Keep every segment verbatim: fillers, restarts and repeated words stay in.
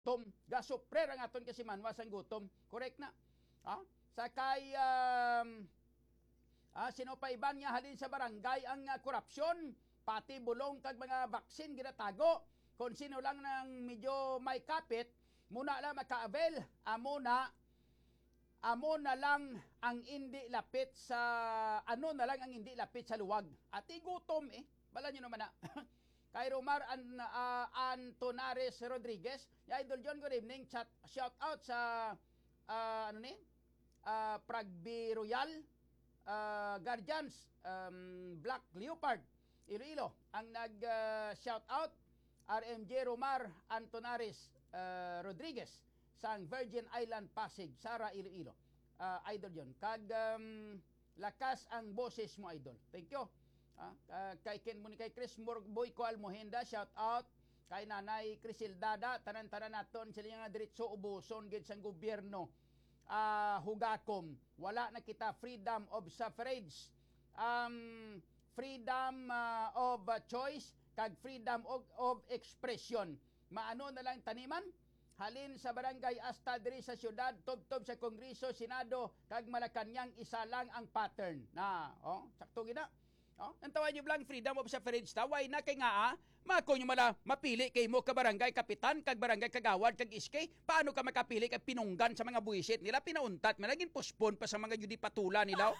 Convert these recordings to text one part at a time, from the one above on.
gutom. Gasuprer ang aton kasi manwa sang gutom. Correct na. Ah? Sakay um, ah, sinopaiban nga halin sa barangay ang uh, korupsyon, pati bulong kag mga baksin ginatago. Kung sino lang nang medyo may kapit, muna lang maka-avail, amo na amo na lang ang hindi lapit sa ano na lang ang hindi lapit sa luwag. At gutom eh. Bala nyo naman na. Kay Romar An, uh, Antonares Rodriguez, ya Idol John, good evening. Chat, shout out sa uh, ano ni? Uh, Pragby Royal uh, Guardians, um, Black Leopard Iloilo ang nag uh, shout out. R M J Romar Antonares uh, Rodriguez sang Virgin Island Pasig, Sara, Iloilo. Uh, Idol John, kag um, lakas ang boses mo, Idol. Thank you. Ah, uh, kay Ken Muni, kay Chris Morboy Koal Mohenda, shout out. Kay Nanay Crisildada, tanan-tanan naton sila nga diretso ubuson gid sang gobyerno. Uh, hugakom, wala na kita freedom of suffrage, um, freedom uh, of uh, choice, kag freedom of, of expression. Maano na lang taniman? Halin sa barangay hasta diri sa syudad, tob-tob sa Kongreso, Senado, kag Malacañang, isa lang ang pattern. Na, oh, sakto gina. Oh, ang tawag niyo lang freedom of suffrage ta, why na kay nga ah, mako nyo mala mapili kay mo ka barangay kapitan, kag barangay kagawad, kag iskay, paano ka makapili kag pinunggan sa mga buwisit nila, pinauntat, managing postpone pa sa mga yudi patula nila.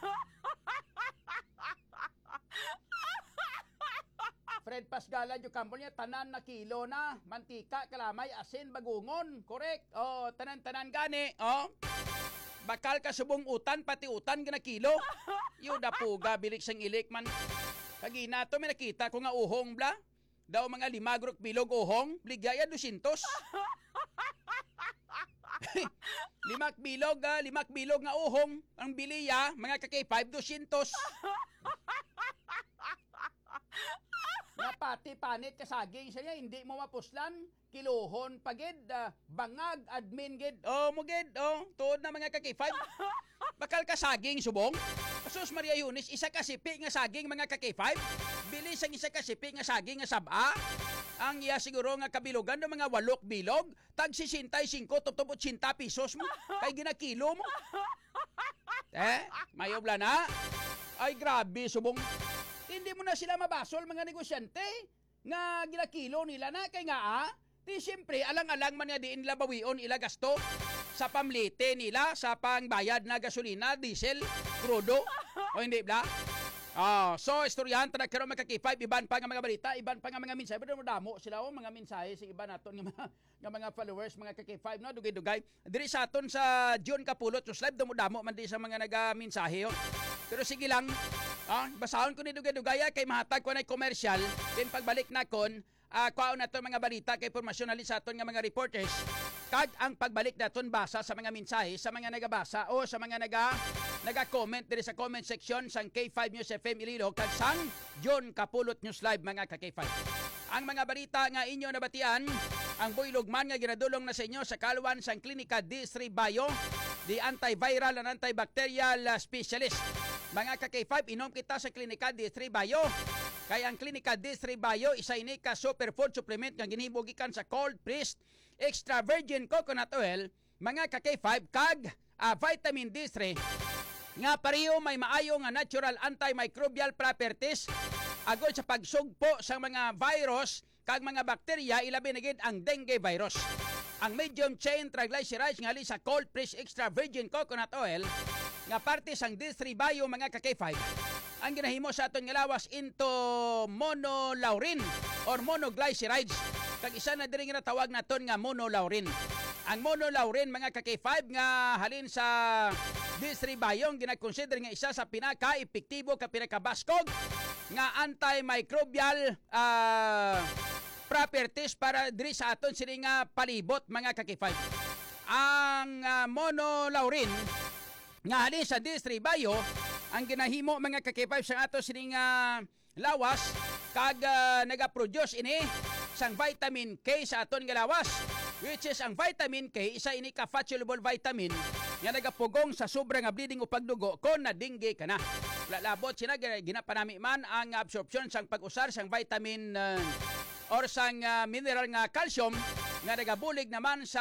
Fred Pasgala, yung kampo niya, tanan na kilo na, mantika, kalamay, asin, bagungon, correct? Oh, tanan-tanan gani, oh. Bakal ka subong utan, pati utan gana kilo. Yung dapuga, bilik sang ilik man. Kagina to, may nakita ko nga uhong bla. Daw mga limagrok bilog uhong, bligaya dusintos. limak bilog, ah, limak bilog nga uhong. Ang biliya, mga kakay five dusintos. Nga pati panit kasaging siya, hindi mo mapuslan, kilohon pagid, uh, bangag, admin gid. Oh, mo gid, oh, tuod na mga kakay-five. Bakal kasaging subong. Sus Maria Yunis, isa kasipi nga saging mga kakay-five. Bilis ang isa kasipi nga saging nga saba. Ang iya siguro nga kabilogan do mga walok bilog, tag sesenta y cinco tuptupot sinta pesos mo. Kay ginakilo mo. Eh, mayobla na. Ay grabe subong. Hindi mo na sila mabasol mga negosyante nga ginakilo nila na kay nga ah. Di siyempre alang-alang man nga diin nila bawion ila gasto sa pamlite nila sa pangbayad na gasolina, diesel, crudo o hindi bla? Oh, so istoryahan ta nagkaroon magkaki-five, iban pa nga mga balita, iban pa nga mga mensahe, pero damo sila o mga mensahe sa iba naton nga mga, nga mga followers, mga kaki-five no, dugay-dugay. Diri sa aton sa John Kapulot sa live damo-damo man di sa mga naga-mensahe oh. Pero sige lang. Ah, basahon ko ni dugay-dugaya kay mahatag ko na commercial, din pagbalik na kon, uh, kuhaon na to mga balita kay pormasyon ali sa aton nga mga reporters. Kag ang pagbalik naton basa sa mga mensahe sa mga nagabasa o sa mga naga naga-comment diri sa comment section sang K five News F M Iloilo kag sang John Kapulot News Live mga ka K five. Ang mga balita nga inyo nabatian, ang buylogman nga ginadulong na sa inyo sa kaluwan sang Klinika D three Bio, the antiviral and antibacterial specialist. Mga ka K five, inom kita sa Klinika D three Bio. Kaya ang Klinika D three Bio, isa ini ka superfood supplement nga ginibugikan sa cold pressed extra virgin coconut oil, mga ka K five, kag uh, vitamin D three nga pareho may maayo nga natural antimicrobial properties agod sa pagsugpo sa mga virus kag mga bakterya, ilabi na gid ang dengue virus. Ang medium chain triglycerides nga ali sa cold pressed extra virgin coconut oil nga parte sang D three Bio mga ka K five, ang ginahimo sa aton nga lawas into monolaurin or monoglycerides, kag isa na diri nga tawag naton nga monolaurin. Ang monolaurin mga ka K five nga halin sa D three Bio ginakonsider nga isa sa pinaka-epektibo ka pinakabaskog nga antimicrobial uh, properties para diri sa aton sini nga palibot mga ka K five. Ang uh, monolaurin nga halin sa D three Bio ang ginahimo mga ka K five sa ato sining uh, lawas kag uh, naga-produce ini sang vitamin K sa aton nga lawas, which is ang vitamin K isa ini ka fat soluble vitamin nga nagapugong sa sobra nga bleeding o pagdugo kon na dengue ka na. Lalabot sina ginapanami man ang absorption sang pag-usar sang vitamin uh, or sang uh, mineral nga calcium nga nagabulig naman sa